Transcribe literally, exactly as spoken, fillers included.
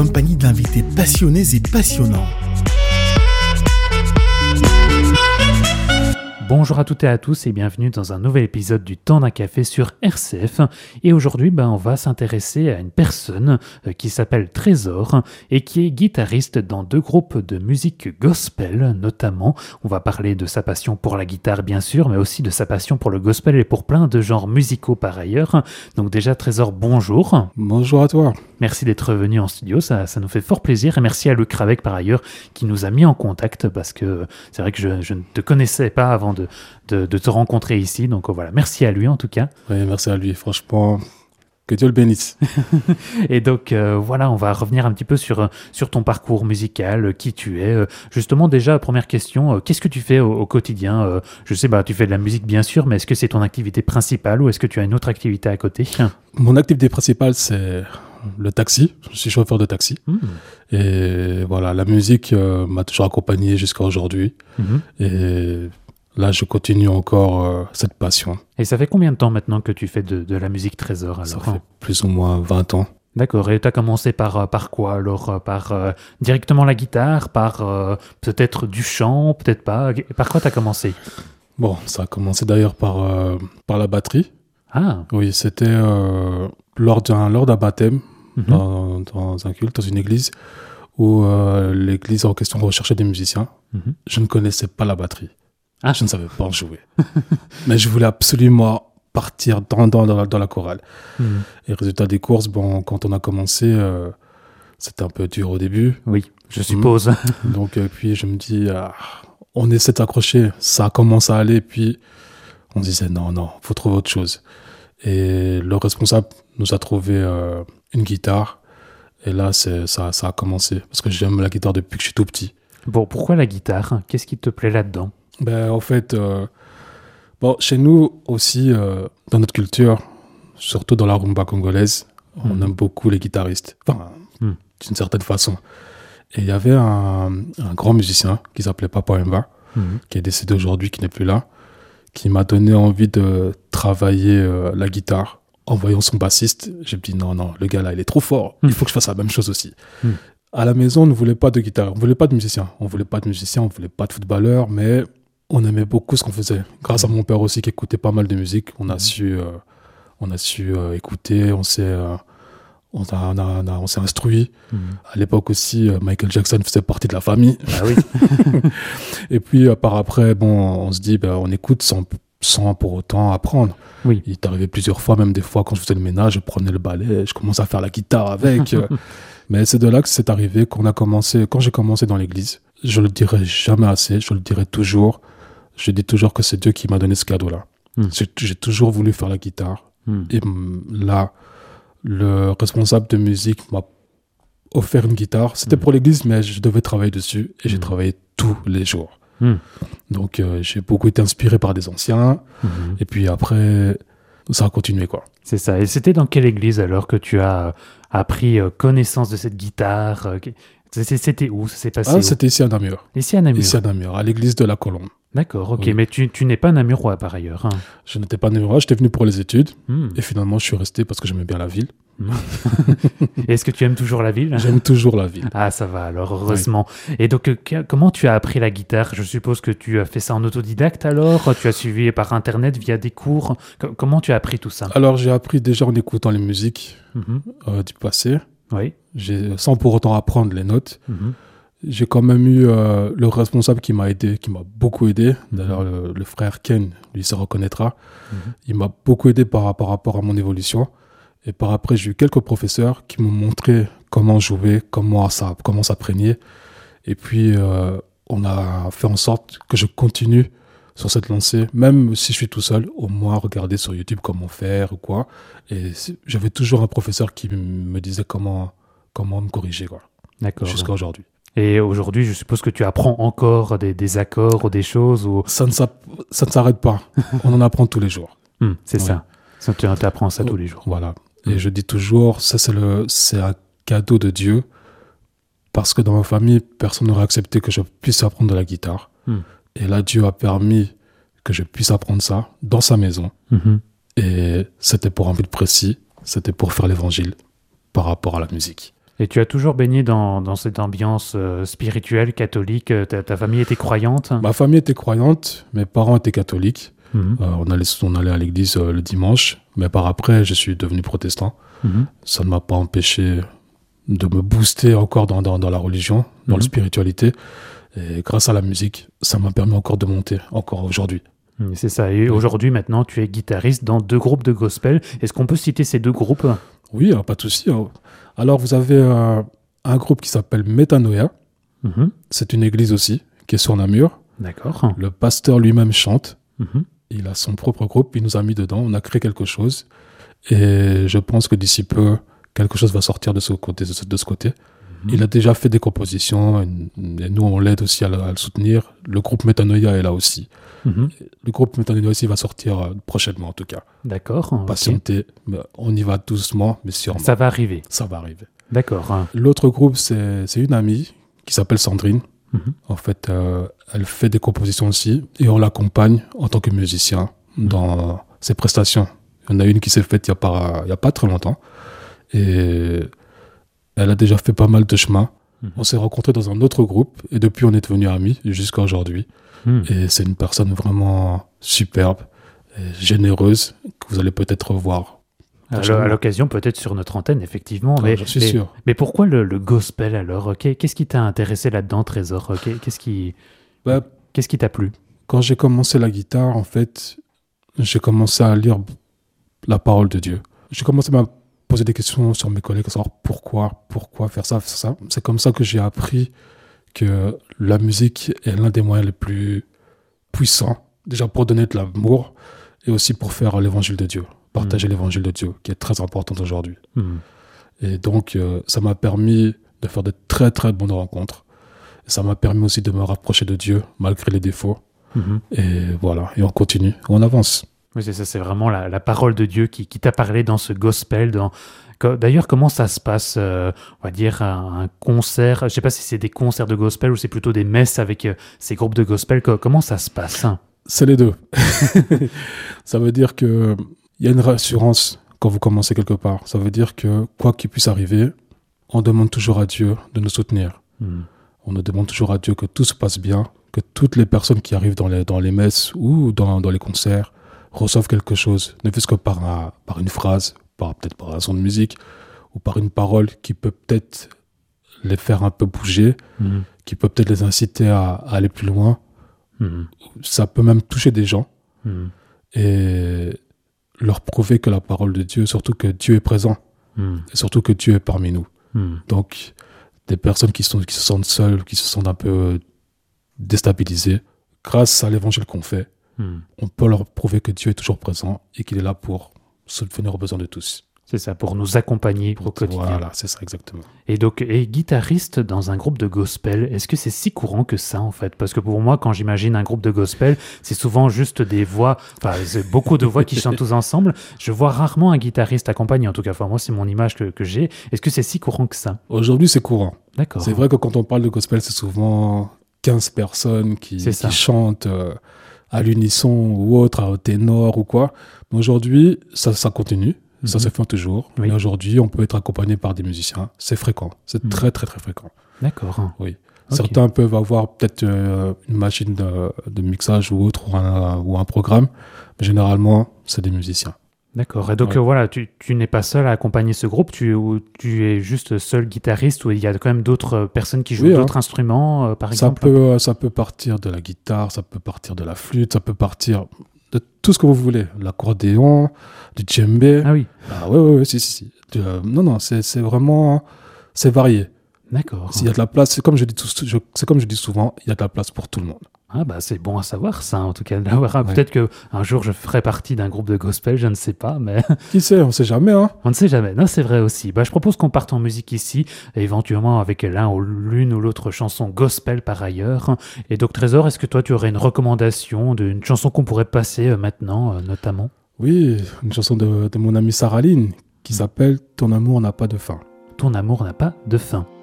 Compagnie d'invités passionnés et passionnants. Bonjour à toutes et à tous et bienvenue dans un nouvel épisode du Temps d'un café sur R C F. Et aujourd'hui, ben, on va s'intéresser à une personne euh, qui s'appelle Trésor et qui est guitariste dans deux groupes de musique gospel notamment. On va parler de sa passion pour la guitare bien sûr, mais aussi de sa passion pour le gospel et pour plein de genres musicaux par ailleurs. Donc déjà Trésor, bonjour. Bonjour à toi. Merci d'être venu en studio, ça, ça nous fait fort plaisir. Et merci à Luc Ravec par ailleurs qui nous a mis en contact parce que c'est vrai que je, je ne te connaissais pas avant de, de, de te rencontrer ici. Donc voilà, merci à lui en tout cas. Oui, merci à lui. Franchement, que Dieu le bénisse. Et donc euh, voilà, on va revenir un petit peu sur, sur ton parcours musical, qui tu es. Justement déjà, première question, euh, qu'est-ce que tu fais au, au quotidien euh, Je sais, bah, tu fais de la musique bien sûr, mais est-ce que c'est ton activité principale ou est-ce que tu as une autre activité à côté ? Mon activité principale, c'est le taxi. Je suis chauffeur de taxi. Mmh. Et voilà, la musique euh, m'a toujours accompagné jusqu'à aujourd'hui. Mmh. Et là, je continue encore euh, cette passion. Et ça fait combien de temps maintenant que tu fais de, de la musique Trésor alors ? Ça fait plus ou moins vingt ans. D'accord. Et tu as commencé par, par quoi alors ? Par euh, directement la guitare ? Par euh, peut-être du chant ? Peut-être pas ? Par quoi tu as commencé ? Bon, ça a commencé d'ailleurs par, euh, par la batterie. Ah. Oui, c'était euh, lors d'un, lors d'un baptême, mmh. dans, dans un culte, dans une église, où euh, l'église en question recherchait des musiciens. Mmh. Je ne connaissais pas la batterie. Ah. Je ne savais pas en jouer. Mais je voulais absolument partir dans, dans, dans, la, dans la chorale. Mmh. Et résultat des courses, bon, quand on a commencé, euh, c'était un peu dur au début. Oui, je suppose. Mmh. Donc, euh, puis je me dis, ah, on essaie de s'accrocher, ça commence à aller, puis on disait non, non, il faut trouver autre chose. Et le responsable nous a trouvé euh, une guitare. Et là, c'est, ça, ça a commencé. Parce que j'aime la guitare depuis que je suis tout petit. Bon, pourquoi la guitare ? Qu'est-ce qui te plaît là-dedans ? Ben, en fait, euh, bon, chez nous aussi, euh, dans notre culture, surtout dans la rumba congolaise, mmh. on aime beaucoup les guitaristes. Enfin, mmh. d'une certaine façon. Et il y avait un, un grand musicien qui s'appelait Papa Wemba, mmh. qui est décédé aujourd'hui, qui n'est plus là, qui m'a donné envie de travailler euh, la guitare. En voyant son bassiste, j'ai dit non, non, le gars là, il est trop fort. Mmh. Il faut que je fasse la même chose aussi. Mmh. À la maison, on ne voulait pas de guitare, on ne voulait pas de musicien. On ne voulait pas de musicien, on ne voulait pas de footballeur, mais on aimait beaucoup ce qu'on faisait. Grâce à mon père aussi qui écoutait pas mal de musique, on a mmh. su, euh, on a su euh, écouter, on s'est, euh, on, a, on, a, on, a, on s'est instruit. Mmh. À l'époque aussi, euh, Michael Jackson faisait partie de la famille. Ah oui. Et puis euh, par après, bon, on se dit, ben, on écoute sans, sans pour autant apprendre. Oui. Il est arrivé plusieurs fois, même des fois quand je faisais le ménage, je prenais le balai, je commençais à faire la guitare avec. Mais c'est de là que c'est arrivé, qu'on a commencé, quand j'ai commencé dans l'église. Je le dirai jamais assez, je le dirai toujours. Je dis toujours que c'est Dieu qui m'a donné ce cadeau-là. Mm. J'ai, j'ai toujours voulu faire la guitare. Mm. Et là, le responsable de musique m'a offert une guitare. C'était mm. pour l'église, mais je devais travailler dessus. Et j'ai mm. travaillé tous les jours. Mm. Donc, euh, j'ai beaucoup été inspiré par des anciens. Mm-hmm. Et puis après, ça a continué, quoi. C'est ça. Et c'était dans quelle église alors que tu as appris connaissance de cette guitare ? C'était où ? Ça s'est passé ah, où ? C'était ici à Namur. Ici à Namur. Ici à Namur, à l'église de la Colombe. D'accord, ok. Oui. Mais tu, tu n'es pas namurois par ailleurs. Hein. Je n'étais pas namurois, j'étais venu pour les études. Mm. Et finalement, je suis resté parce que j'aimais bien la ville. Mm. Est-ce que tu aimes toujours la ville ? J'aime toujours la ville. Ah, ça va alors, heureusement. Oui. Et donc, que, comment tu as appris la guitare ? Je suppose que tu as fait ça en autodidacte alors ? Tu as suivi par Internet, via des cours ? C- Comment tu as appris tout ça ? Alors, j'ai appris déjà en écoutant les musiques mm-hmm. euh, du passé. Oui. J'ai, sans pour autant apprendre les notes. Mm-hmm. J'ai quand même eu euh, le responsable qui m'a aidé, qui m'a beaucoup aidé. D'ailleurs, mm-hmm. le, le frère Ken, lui, se reconnaîtra. Mm-hmm. Il m'a beaucoup aidé par, par rapport à mon évolution. Et par après, j'ai eu quelques professeurs qui m'ont montré comment jouer, comment ça, comment s'apprendre. Et puis, euh, on a fait en sorte que je continue sur cette lancée, même si je suis tout seul, au moins regarder sur YouTube comment faire ou quoi. Et j'avais toujours un professeur qui me disait comment, comment me corriger, quoi. D'accord. Jusqu'à aujourd'hui. Et aujourd'hui, je suppose que tu apprends encore des, des accords ou des choses ou... Ça ne, ça ne s'arrête pas. On en apprend tous les jours. Mmh, c'est oui. ça. ça. Tu apprends ça tous les jours. Voilà. Et mmh. je dis toujours, ça c'est, le, c'est un cadeau de Dieu. Parce que dans ma famille, personne n'aurait accepté que je puisse apprendre de la guitare. Mmh. Et là, Dieu a permis que je puisse apprendre ça dans sa maison. Mmh. Et c'était pour un but précis. C'était pour faire l'évangile par rapport à la musique. Et tu as toujours baigné dans, dans cette ambiance euh, spirituelle, catholique. Ta, ta famille était croyante? Ma famille était croyante, mes parents étaient catholiques. Mmh. Euh, on, allait, on allait à l'église euh, le dimanche, mais par après, je suis devenu protestant. Mmh. Ça ne m'a pas empêché de me booster encore dans, dans, dans la religion, dans mmh. la spiritualité. Et grâce à la musique, ça m'a permis encore de monter, encore aujourd'hui. C'est ça. Et oui. Aujourd'hui, maintenant, tu es guitariste dans deux groupes de gospel. Est-ce qu'on peut citer ces deux groupes? Oui, pas de souci. Alors, vous avez euh, un groupe qui s'appelle Métanoïa. Mmh. C'est une église aussi, qui est sur Namur. D'accord. Le pasteur lui-même chante. Mmh. Il a son propre groupe, il nous a mis dedans, on a créé quelque chose. Et je pense que d'ici peu, quelque chose va sortir de ce côté. De ce, de ce côté. Mmh. Il a déjà fait des compositions, et nous, on l'aide aussi à le, à le soutenir. Le groupe Métanoïa est là aussi. Mmh. Le groupe Métanoïa aussi va sortir prochainement, en tout cas. D'accord. Patientez, okay. On y va doucement, mais sûrement. Ça va arriver. Ça va arriver. D'accord. L'autre groupe, c'est, c'est une amie qui s'appelle Sandrine. Mmh. En fait, euh, elle fait des compositions aussi et on l'accompagne en tant que musicien mmh. dans ses prestations. Il y en a une qui s'est faite il n'y a, a pas très longtemps et elle a déjà fait pas mal de chemin. Mmh. On s'est rencontrés dans un autre groupe et depuis on est devenus amis jusqu'à aujourd'hui. Mmh. Et c'est une personne vraiment superbe, et généreuse que vous allez peut-être revoir. À l'occasion, peut-être sur notre antenne, effectivement. Ah, mais, je suis mais, sûr. Mais pourquoi le, le gospel alors? Qu'est-ce qui t'a intéressé là-dedans, Trésor? Qu'est-ce qui, bah, qu'est-ce qui t'a plu? Quand j'ai commencé la guitare, en fait, j'ai commencé à lire la parole de Dieu. J'ai commencé à me poser des questions sur mes collègues, à savoir pourquoi, pourquoi faire ça, faire ça. C'est comme ça que j'ai appris que la musique est l'un des moyens les plus puissants, déjà pour donner de l'amour et aussi pour faire l'évangile de Dieu. Partager mmh. l'évangile de Dieu, qui est très important aujourd'hui. Mmh. Et donc, euh, ça m'a permis de faire de très, très bonnes rencontres. Ça m'a permis aussi de me rapprocher de Dieu, malgré les défauts. Mmh. Et voilà, et on continue, on avance. Oui, c'est ça, c'est vraiment la, la parole de Dieu qui, qui t'a parlé dans ce gospel. Dans... D'ailleurs, comment ça se passe, euh, on va dire, un, un concert? Je ne sais pas si c'est des concerts de gospel ou c'est plutôt des messes avec euh, ces groupes de gospel. Comment ça se passe, hein? C'est les deux. Ça veut dire que il y a une rassurance quand vous commencez quelque part. Ça veut dire que, quoi qu'il puisse arriver, on demande toujours à Dieu de nous soutenir. Mmh. On nous demande toujours à Dieu que tout se passe bien, que toutes les personnes qui arrivent dans les, dans les messes ou dans, dans les concerts reçoivent quelque chose, ne fût-ce que par, un, par une phrase, par, peut-être par un son de musique, ou par une parole qui peut peut-être les faire un peu bouger, mmh. qui peut peut-être les inciter à, à aller plus loin. Mmh. Ça peut même toucher des gens. Mmh. Et leur prouver que la parole de Dieu, surtout que Dieu est présent, mm. et surtout que Dieu est parmi nous. Mm. Donc, des personnes qui, sont, qui se sentent seules, qui se sentent un peu déstabilisées, grâce à l'évangile qu'on fait, mm. on peut leur prouver que Dieu est toujours présent et qu'il est là pour subvenir aux besoins de tous. C'est ça, pour nous accompagner au quotidien. Voilà, c'est ça, exactement. Et donc, et guitariste dans un groupe de gospel, est-ce que c'est si courant que ça, en fait? Parce que pour moi, quand j'imagine un groupe de gospel, c'est souvent juste des voix, enfin, c'est beaucoup de voix qui chantent tous ensemble. Je vois rarement un guitariste accompagné, en tout cas. Enfin, moi, c'est mon image que, que j'ai. Est-ce que c'est si courant que ça? Aujourd'hui, c'est courant. D'accord. C'est vrai que quand on parle de gospel, c'est souvent quinze personnes qui, qui chantent euh, à l'unisson ou autre, au ténor ou quoi. Mais aujourd'hui, ça, ça continue. Ça mmh. se fait toujours. Oui. Mais aujourd'hui, on peut être accompagné par des musiciens. C'est fréquent. C'est mmh. très, très, très fréquent. D'accord. Oui. Okay. Certains peuvent avoir peut-être euh, une machine de, de mixage ou autre, ou un, ou un programme. Mais généralement, c'est des musiciens. D'accord. Et donc, ouais. euh, voilà, tu, tu n'es pas seul à accompagner ce groupe. Tu, tu es juste seul guitariste ou il y a quand même d'autres personnes qui jouent oui, d'autres hein. instruments, euh, par ça exemple peut, Ça peut partir de la guitare, ça peut partir de la flûte, ça peut partir de tout ce que vous voulez. L'accordéon, du djembé. Ah oui. Ah oui, oui, oui, si, si. si. Euh, non, non, c'est, c'est vraiment... C'est varié. D'accord. S'il y a de la place, c'est comme je dis, tout, je, c'est comme je dis souvent, il y a de la place pour tout le monde. Ah bah c'est bon à savoir ça, en tout cas. Ouais. Peut-être qu'un jour je ferai partie d'un groupe de gospel, je ne sais pas, mais... Qui sait, on ne sait jamais, hein. On ne sait jamais, non, c'est vrai aussi. Bah, je propose qu'on parte en musique ici, éventuellement avec l'un ou l'une ou l'autre chanson gospel par ailleurs. Et donc Trésor, est-ce que toi tu aurais une recommandation d'une chanson qu'on pourrait passer euh, maintenant, euh, notamment? Oui, une chanson de, de mon amie Saraline, qui s'appelle « Ton amour n'a pas de fin ». Ton amour n'a pas de fin.